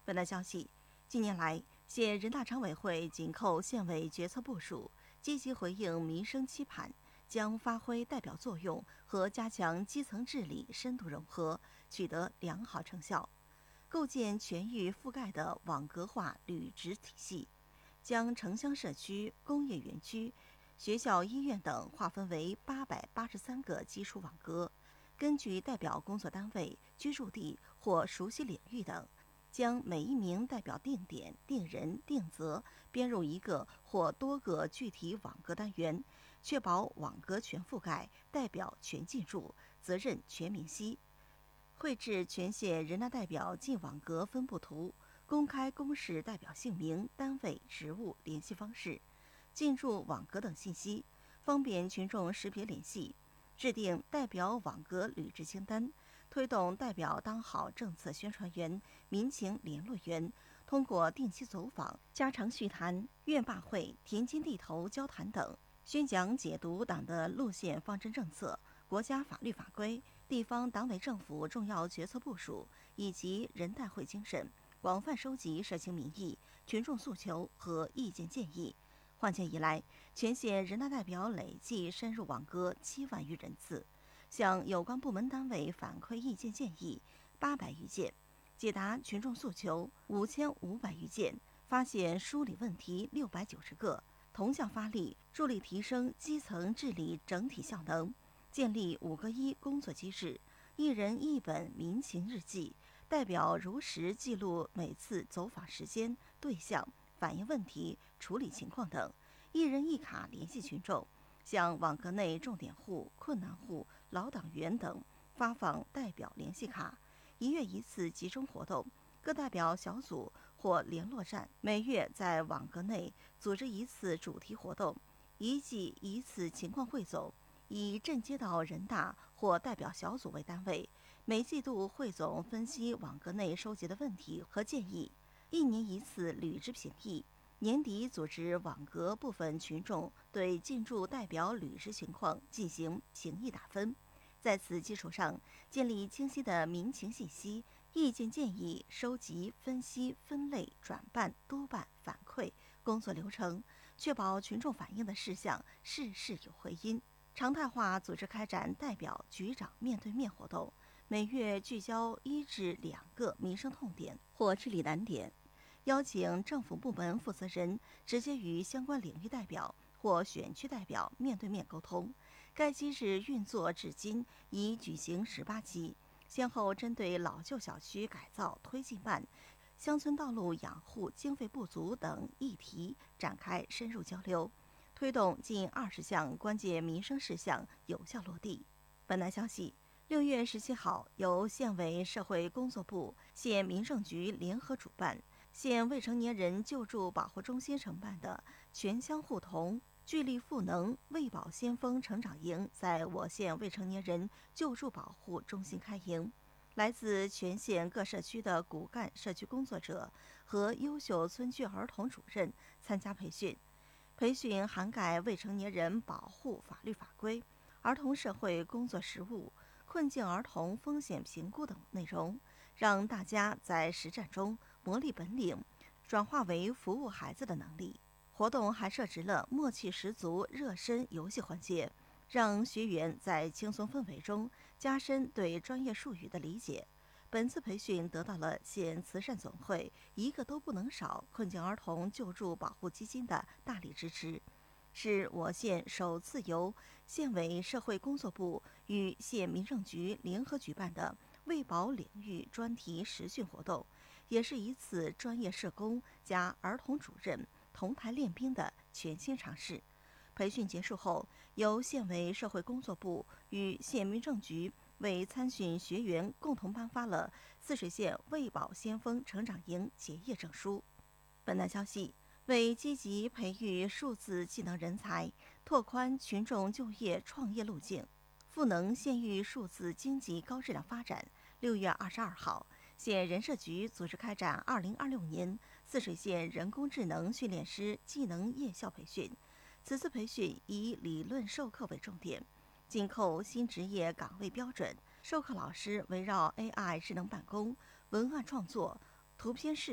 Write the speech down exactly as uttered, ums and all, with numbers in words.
本台消息，近年来，县人大常委会紧扣县委决策部署，积极回应民生期盼，将发挥代表作用和加强基层治理深度融合，取得良好成效，构建全域覆盖的网格化履职体系，将城乡社区、工业园区、学校、医院等划分为八百八十三个基础网格，根据代表工作单位、居住地或熟悉领域等，将每一名代表定点、定人、定责编入一个或多个具体网格单元，确保网格全覆盖、代表全进驻、责任全明晰。绘制全县人大代表进网格分布图，公开公示代表姓名、单位、职务、联系方式、进驻网格等信息，方便群众识别联系。制定代表网格履职清单，推动代表当好政策宣传员、民情联络员，通过定期走访、家常叙谈、院坝会、田间地头交谈等，宣讲解读党的路线方针政策、国家法律法规、地方党委政府重要决策部署以及人代会精神，广泛收集社情民意、群众诉求和意见建议。换届以来，全县人大代表累计深入网格七万余人次，向有关部门单位反馈意见建议八百余件，解答群众诉求五千五百余件，发现梳理问题六百九十个，同向发力，助力提升基层治理整体效能。建立五个一工作机制，一人一本民情日记，代表如实记录每次走访时间、对象、反映问题、处理情况等，一人一卡联系群众，向网格内重点户、困难户、老党员等发放代表联系卡，一月一次集中活动，各代表小组或联络站每月在网格内组织一次主题活动，一季一次情况汇总，以镇街道人大或代表小组为单位，每季度汇总分析网格内收集的问题和建议，一年一次履职评议，年底组织网格部分群众对进驻代表履职情况进行评议打分。在此基础上，建立清晰的民情信息、意见建议收集、分析、分类、转办、督办、反馈工作流程，确保群众反映的事项事事有回音。常态化组织开展代表局长面对面活动，每月聚焦一至两个民生痛点或治理难点，邀请政府部门负责人直接与相关领域代表或选区代表面对面沟通。该机制运作至今已举行十八期，先后针对老旧小区改造推进办、乡村道路养护经费不足等议题展开深入交流，推动近二十项关键民生事项有效落地。本台消息，六月十七号，由县委社会工作部、县民政局联合主办，县未成年人救助保护中心承办的全乡互同聚力赋能喂保先锋成长营在我县未成年人救助保护中心开营。来自全县各社区的骨干社区工作者和优秀村居儿童主任参加培训。培训涵盖未成年人保护法律法规、儿童社会工作实务、困境儿童风险评估等内容，让大家在实战中磨砺本领，转化为服务孩子的能力。活动还设置了默契十足热身游戏环节，让学员在轻松氛围中加深对专业术语的理解。本次培训得到了县慈善总会一个都不能少困境儿童救助保护基金的大力支持，是我县首次由县委社会工作部与县民政局联合举办的喂保领域专题实训活动，也是一次专业社工加儿童主任同台练兵的全新尝试。培训结束后，由县委社会工作部与县民政局为参训学员共同颁发了泗水县喂保先锋成长营结业证书。本台消息，为积极培育数字技能人才，拓宽群众就业创业路径，赋能县域数字经济高质量发展，六月二十二号，县人社局组织开展二零二六年泗水县人工智能训练师技能夜校培训。此次培训以理论授课为重点，紧扣新职业岗位标准，授课老师围绕 A I 智能办公、文案创作、图片视